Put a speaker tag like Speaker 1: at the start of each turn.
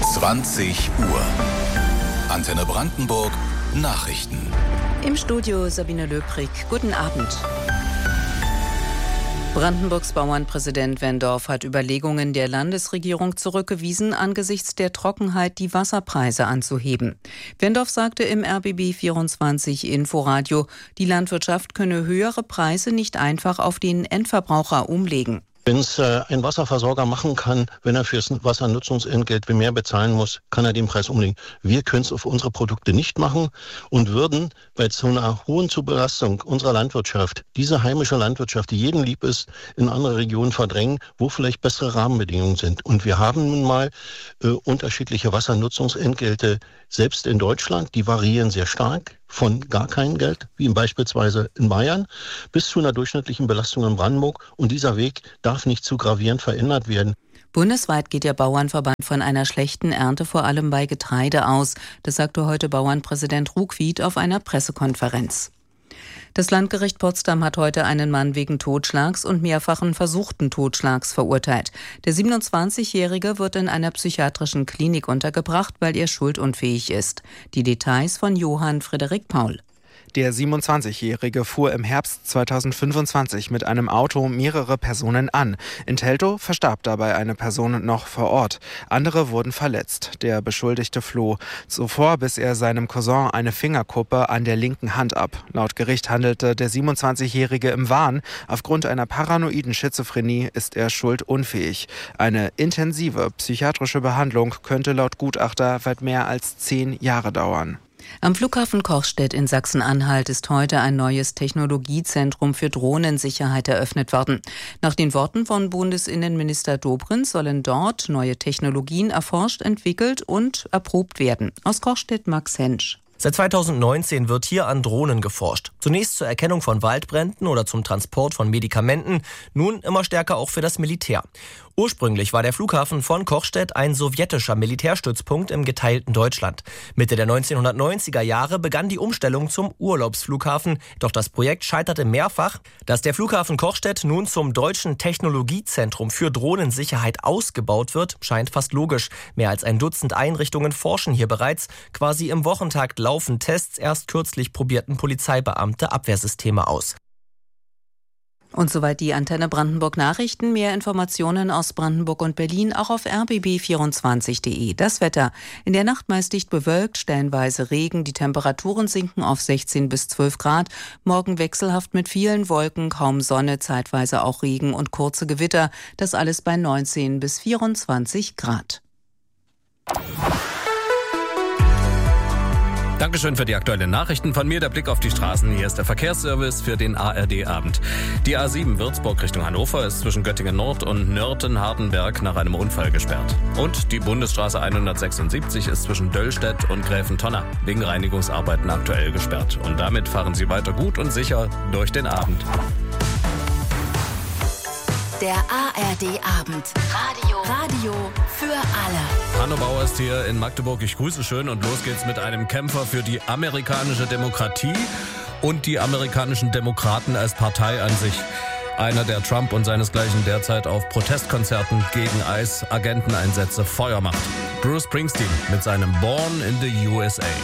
Speaker 1: 20 Uhr. Antenne Brandenburg Nachrichten.
Speaker 2: Im Studio Sabine Löbrig. Guten Abend. Brandenburgs Bauernpräsident Wendorf hat Überlegungen der Landesregierung zurückgewiesen, angesichts der Trockenheit die Wasserpreise anzuheben. Wendorf sagte im RBB24 Inforadio, die Landwirtschaft könne höhere Preise nicht einfach auf den Endverbraucher umlegen.
Speaker 3: Wenn es ein Wasserversorger machen kann, wenn er fürs Wassernutzungsentgelt mehr bezahlen muss, kann er den Preis umlegen. Wir können es auf unsere Produkte nicht machen und würden bei so einer hohen Zubelastung unserer Landwirtschaft, diese heimische Landwirtschaft, die jedem lieb ist, in andere Regionen verdrängen, wo vielleicht bessere Rahmenbedingungen sind. Und wir haben nun mal unterschiedliche Wassernutzungsentgelte, selbst in Deutschland, die variieren sehr stark. Von gar kein Geld, wie beispielsweise in Bayern, bis zu einer durchschnittlichen Belastung in Brandenburg. Und dieser Weg darf nicht zu gravierend verändert werden.
Speaker 2: Bundesweit geht der Bauernverband von einer schlechten Ernte vor allem bei Getreide aus. Das sagte heute Bauernpräsident Ruckwied auf einer Pressekonferenz. Das Landgericht Potsdam hat heute einen Mann wegen Totschlags und mehrfachen versuchten Totschlags verurteilt. Der 27-Jährige wird in einer psychiatrischen Klinik untergebracht, weil er schuldunfähig ist. Die Details von Johann Frederik Paul.
Speaker 4: Der 27-Jährige fuhr im Herbst 2025 mit einem Auto mehrere Personen an. In Teltow verstarb dabei eine Person noch vor Ort. Andere wurden verletzt. Der Beschuldigte floh. Zuvor biss er seinem Cousin eine Fingerkuppe an der linken Hand ab. Laut Gericht handelte der 27-Jährige im Wahn. Aufgrund einer paranoiden Schizophrenie ist er schuldunfähig. Eine intensive psychiatrische Behandlung könnte laut Gutachter weit mehr als 10 Jahre dauern.
Speaker 2: Am Flughafen Kochstedt in Sachsen-Anhalt ist heute ein neues Technologiezentrum für Drohnensicherheit eröffnet worden. Nach den Worten von Bundesinnenminister Dobrindt sollen dort neue Technologien erforscht, entwickelt und erprobt werden. Aus Kochstedt Max Hensch.
Speaker 5: Seit 2019 wird hier an Drohnen geforscht. Zunächst zur Erkennung von Waldbränden oder zum Transport von Medikamenten, nun immer stärker auch für das Militär. Ursprünglich war der Flughafen von Kochstedt ein sowjetischer Militärstützpunkt im geteilten Deutschland. Mitte der 1990er Jahre begann die Umstellung zum Urlaubsflughafen, doch das Projekt scheiterte mehrfach. Dass der Flughafen Kochstedt nun zum deutschen Technologiezentrum für Drohnensicherheit ausgebaut wird, scheint fast logisch. Mehr als ein Dutzend Einrichtungen forschen hier bereits. Quasi im Wochentakt laufen Tests, erst kürzlich probierten Polizeibeamte Abwehrsysteme aus.
Speaker 2: Und soweit die Antenne Brandenburg Nachrichten. Mehr Informationen aus Brandenburg und Berlin auch auf rbb24.de. Das Wetter. In der Nacht meist dicht bewölkt, stellenweise Regen. Die Temperaturen sinken auf 16 bis 12 Grad. Morgen wechselhaft mit vielen Wolken, kaum Sonne, zeitweise auch Regen und kurze Gewitter. Das alles bei 19 bis 24 Grad.
Speaker 6: Dankeschön für die aktuellen Nachrichten. Von mir der Blick auf die Straßen. Hier ist der Verkehrsservice für den ARD-Abend. Die A7 Würzburg Richtung Hannover ist zwischen Göttingen Nord und Nörten-Hardenberg nach einem Unfall gesperrt. Und die Bundesstraße 176 ist zwischen Döllstedt und Gräfentonna wegen Reinigungsarbeiten aktuell gesperrt. Und damit fahren Sie weiter gut und sicher durch den Abend.
Speaker 7: Der ARD-Abend. Radio für alle.
Speaker 6: Hanno Bauer ist hier in Magdeburg. Ich grüße schön und los geht's mit einem Kämpfer für die amerikanische Demokratie und die amerikanischen Demokraten als Partei an sich. Einer, der Trump und seinesgleichen derzeit auf Protestkonzerten gegen ICE-Agenteneinsätze Feuer macht. Bruce Springsteen mit seinem Born in the USA.